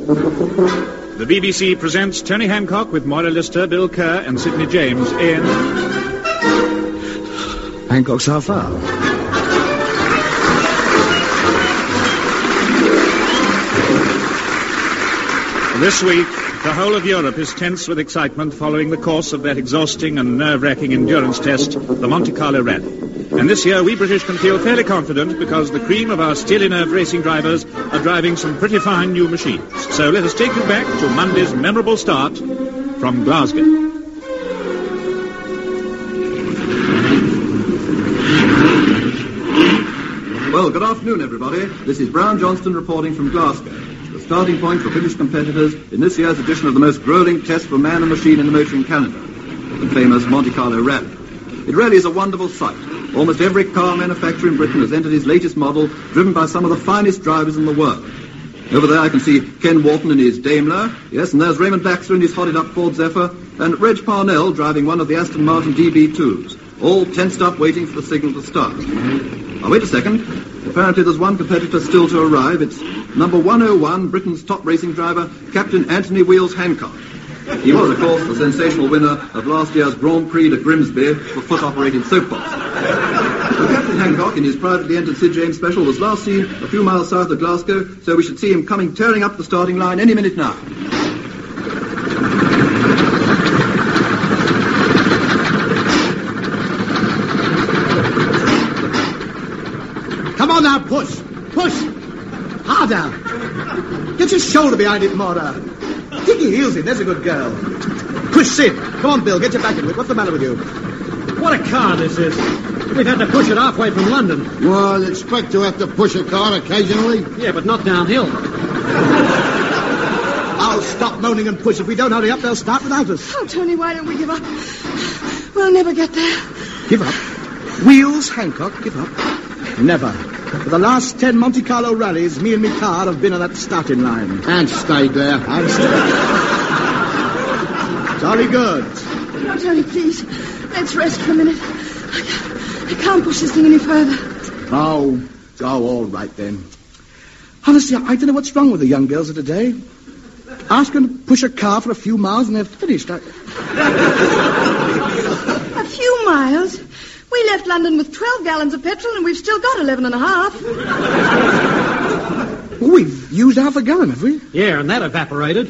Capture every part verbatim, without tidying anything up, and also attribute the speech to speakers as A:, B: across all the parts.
A: The B B C presents Tony Hancock with Moira Lister, Bill Kerr and Sidney James in...
B: Hancock's Half Hour.
A: This week, the whole of Europe is tense with excitement following the course of that exhausting and nerve-wracking endurance test, the Monte Carlo Rally. And this year, we British can feel fairly confident because the cream of our steely nerve racing drivers are driving some pretty fine new machines. So let us take you back to Monday's memorable start from Glasgow.
C: Well, good afternoon, everybody. This is Brown Johnston reporting from Glasgow, the starting point for British competitors in this year's edition of the most grueling test for man and machine in the motoring calendar, the famous Monte Carlo Rally. It really is a wonderful sight. Almost every car manufacturer in Britain has entered his latest model, driven by some of the finest drivers in the world. Over there I can see Ken Wharton in his Daimler, yes, and there's Raymond Baxter in his hotted-up Ford Zephyr, and Reg Parnell driving one of the Aston Martin D B twos, all tensed up waiting for the signal to start. Now, wait a second. Apparently there's one competitor still to arrive. It's number one oh one, Britain's top racing driver, Captain Anthony Wheels Hancock. He was, of course, the sensational winner of last year's Grand Prix de Grimsby for foot-operated soapbox. Well, Captain Hancock, in his privately entered Sid James special, was last seen a few miles south of Glasgow, so we should see him coming tearing up the starting line any minute now.
B: Come on now, push! Push! Harder! Get your shoulder behind it, Moira. Kick your heels in, there's a good girl. Push, Sid. Come on, Bill, get your back into it. What's the matter with you?
D: What a car this is. We've had to push it halfway from London.
E: Well, I'd expect to have to push a car occasionally.
D: Yeah, but not downhill.
B: I'll stop moaning and push. If we don't hurry up, they'll start without us.
F: Oh, Tony, why don't we give up? We'll never get there.
B: Give up? Wheels, Hancock, give up? Never. For the last ten Monte Carlo rallies, me and me car have been on that starting line.
E: And stayed there.
B: And stayed. Jolly good.
F: Oh, Tony, please, let's rest for a minute. I can't, I can't push this thing any further.
B: Oh, oh, all right then. Honestly, I don't know what's wrong with the young girls of today. Ask them to push a car for a few miles and they're finished. I...
F: A few miles? We left London with twelve gallons of petrol and we've still got eleven and a half.
B: Well, we've used half a gallon, have we?
D: Yeah, and that evaporated.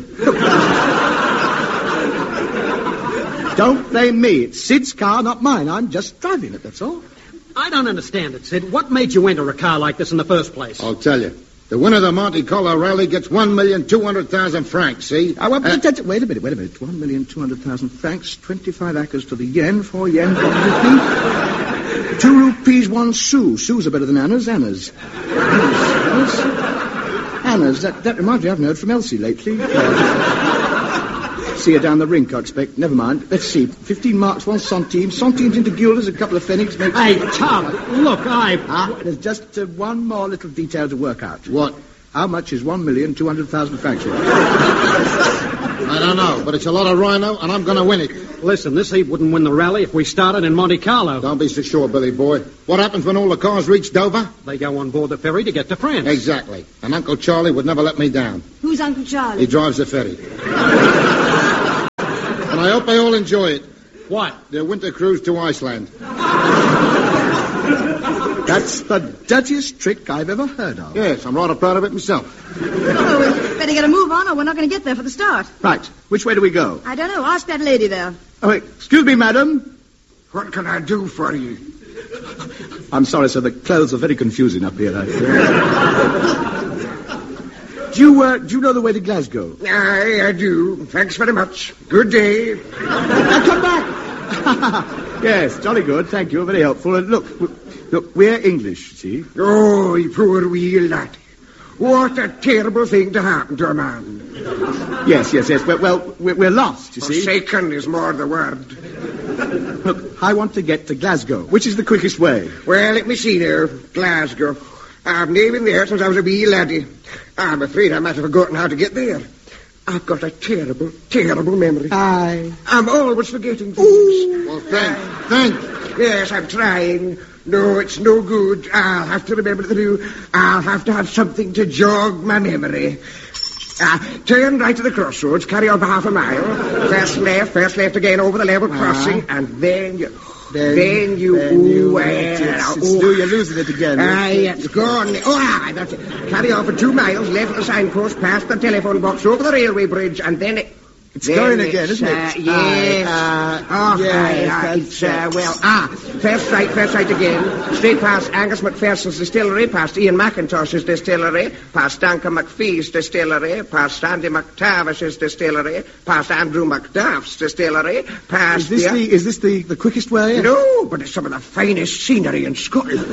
B: Don't blame me. It's Sid's car, not mine. I'm just driving it, that's all.
D: I don't understand it, Sid. What made you enter a car like this in the first place?
E: I'll tell you. The winner of the Monte Carlo Rally gets one million two hundred thousand francs, see?
B: Uh, well,
E: uh,
B: t- t- wait a minute, wait a minute. one million two hundred thousand francs, twenty-five acres to the yen, four yen for the rupee. Two rupees, one sou. Sous are better than annas, annas. Annas, annas. That, that reminds me, I haven't heard from Elsie lately. Uh, see her down the rink, I expect. Never mind. Let's see. Fifteen marks, one centime. Centimes into guilders, a couple of pfennigs. Makes...
D: Hey, Tom, look, I...
B: Ah, there's just uh, one more little detail to work out.
E: What?
B: How much is one million two hundred thousand francs worth?
E: I don't know, but it's a lot of rhino, and I'm going to win it.
D: Listen, this heat wouldn't win the rally if we started in Monte Carlo.
E: Don't be so sure, Billy boy. What happens when all the cars reach Dover?
D: They go on board the ferry to get to France.
E: Exactly. And Uncle Charlie would never let me down.
F: Who's Uncle Charlie?
E: He drives the ferry. And I hope they all enjoy it.
D: What?
E: Their winter cruise to Iceland.
B: That's the dirtiest trick I've ever heard of.
E: Yes, I'm rather proud of it myself.
F: Oh, we better get a move on or we're not going to get there for the start.
B: Right. Which way do we go?
F: I don't know. Ask that lady there.
B: Oh, wait. Excuse me, madam.
E: What can I do for you?
B: I'm sorry, sir. The clothes are very confusing up here. I do you, uh, do you know the way to Glasgow?
G: Aye, I do. Thanks very much. Good day.
B: Now come back. Yes, jolly good. Thank you. Very helpful. And look, look, we're English, see?
G: Oh, you poor wee lad. What a terrible thing to happen to a man.
B: Yes, yes, yes. Well, well we're, we're lost, you see.
G: Forsaken is more the word.
B: Look, I want to get to Glasgow. Which is the quickest way?
G: Well, let me see there. Glasgow. I've never been there since I was a wee laddie. I'm afraid I might have forgotten how to get there. I've got a terrible, terrible memory.
B: Aye.
G: I'm always forgetting things.
B: Ooh.
E: Well, think, think.
G: Yes, I'm trying. No, it's no good. I'll have to remember through. I'll have to have something to jog my memory. Uh, turn right to the crossroads, carry on for half a mile. First left, first left again over the level crossing, and then you...
B: Then,
G: then you...
B: then you
G: ooh,
B: uh,
G: well,
B: it's, it's,
G: ooh.
B: do you're losing it again.
G: Aye, it's gone. Oh, aye, that's it. Carry on for two miles, left at the signpost, past the telephone box, over the railway bridge, and then it...
B: It's
G: then
B: going
G: it's,
B: again, isn't it?
G: Uh, yes.
B: Uh,
G: oh,
B: yes,
G: aye, aye,
B: that's-
G: it's, uh, well, ah, first right, first right again. Straight past Angus McPherson's distillery, past Ian McIntosh's distillery, past Duncan McPhee's distillery, past Andy McTavish's distillery, past Andrew McDuff's distillery, past...
B: Is this
G: the,
B: the, is this the, the quickest way?
G: No, but it's some of the finest scenery in Scotland.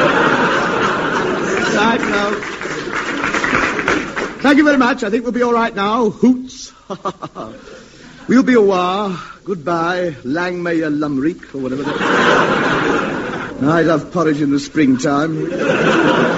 B: Right, now. Thank you very much. I think we'll be all right now. Hoots. We'll be a while. Goodbye, Langmayer Lumreek, or whatever that is. I love porridge in the springtime.